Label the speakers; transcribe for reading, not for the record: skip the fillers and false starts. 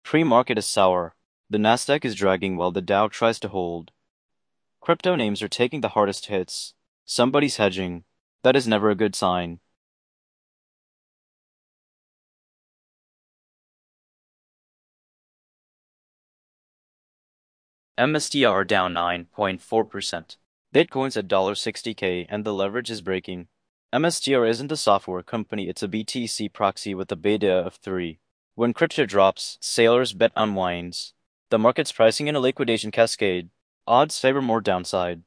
Speaker 1: Pre-market is sour. The Nasdaq is dragging while the Dow tries to hold. Crypto names are taking the hardest hits. Somebody's hedging. That is never a good sign. MSTR down 9.4%. Bitcoin's at $60K and the leverage is breaking. MSTR isn't a software company, it's a BTC proxy with a beta of 3. When crypto drops, sailors bet unwinds. The market's pricing in a liquidation cascade. Odds favor more downside.